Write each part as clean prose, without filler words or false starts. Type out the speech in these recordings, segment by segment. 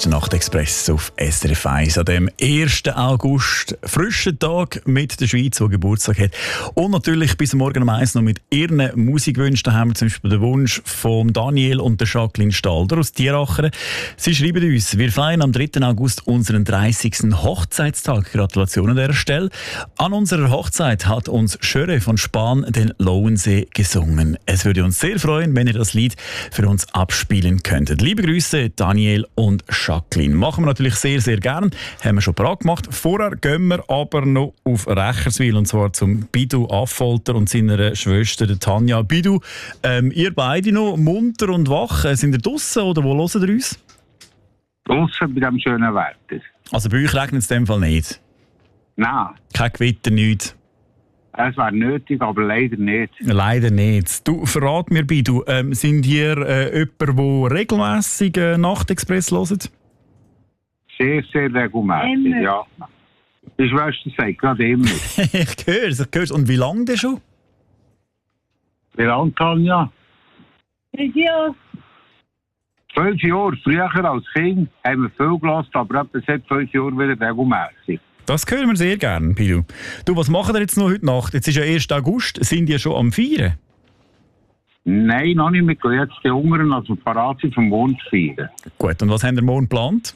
der Nachtexpress auf SRF 1 an dem 1. August. Frischen Tag mit der Schweiz, die Geburtstag hat. Und natürlich bis morgen um 1 noch mit ihren Musikwünschen. Da haben wir zum Beispiel den Wunsch von Daniel und der Jacqueline Stalder aus Tierachern. Sie schreiben uns, wir feiern am 3. August unseren 30. Hochzeitstag. Gratulation an dieser Stelle. An unserer Hochzeit hat uns Schöre von Spahn den Lauensee gesungen. Es würde uns sehr freuen, wenn ihr das Lied für uns abspielen könntet. Liebe Grüße, Daniel und Jacqueline. Machen wir natürlich sehr, sehr gern. Haben wir schon parat gemacht. Vorher gehen wir aber noch auf Recherswil, und zwar zum Bidu Affolter und seiner Schwester Tanja. Bidu, ihr beide noch munter und wach. Sind ihr draussen oder wo hören ihr uns? Draussen bei diesem schönen Wetter. Also bei euch regnet es in dem Fall nicht? Nein. Kein Gewitter, nichts? Es wäre nötig, aber leider nicht. Leider nicht. Du, verrat mir, Bidu, sind ihr jemand, der regelmässig Nachtexpress hört? Sehr, sehr regelmässig, ja. Die Schwester sagt gerade immer. Ich höre es. Und wie lange denn schon? Wie lange, Tanja? 5 Jahre. 5 Jahre. Früher als Kind haben wir viel gelassen, aber etwa seit 5 Jahren wieder regelmässig. Das hören wir sehr gerne, Bidu. Du, was machen wir jetzt noch heute Nacht? Jetzt ist ja 1. August. Sind die schon am Feiern? Nein, noch nicht. Wir gehen jetzt die Hungern, also parat sind vom Mond feiern. Gut, und was haben wir morgen geplant?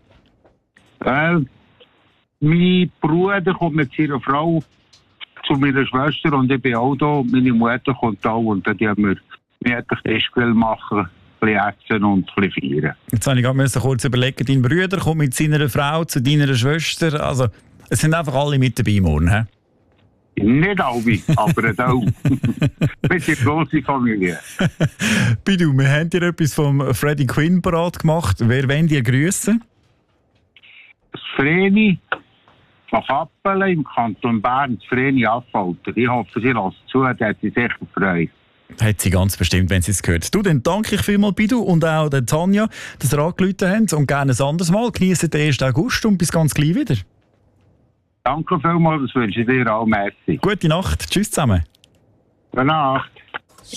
Mein Bruder kommt mit seiner Frau zu meiner Schwester und ich bin auch da. Meine Mutter kommt auch und dann haben wir gemütlich Tischgrill machen, ein bisschen essen und ein bisschen feiern. Jetzt habe ich gerade kurz überlegen, dein Bruder kommt mit seiner Frau zu deiner Schwester. Also, es sind einfach alle mit dabei morgen, he? Nicht alle, aber auch. Wir sind eine grosse Familie. Bidu, wir haben dir etwas vom Freddie Quinn parat gemacht. Wer wollen dir grüßen? Das Vreni von Kappelen im Kanton Bern, das Vreni Affolter. Ich hoffe, sie lässt zu, da hat sie sicher Freude. Hat sie ganz bestimmt, wenn sie es gehört. Du, dann danke ich vielmals, Bidu, und auch der Tanja, dass ihr angerufen habt. Und gerne ein anderes Mal. Genießen den 1. August und bis ganz gleich wieder. Danke vielmals, das wünsche ich dir auch. Merci. Gute Nacht. Tschüss zusammen. Gute Nacht.